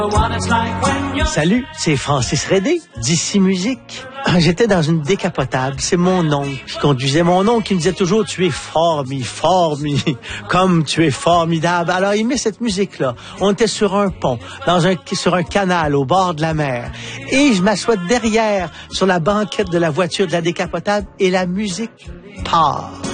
Salut, c'est Francis Redé, d'ici Musique. J'étais dans une décapotable, c'est mon oncle qui conduisait. Mon oncle qui me disait toujours, tu es comme tu es formidable. Alors il met cette musique-là. On était sur un pont, sur un canal au bord de la mer. Et je m'assois derrière, sur la banquette de la voiture de la décapotable, et la musique part.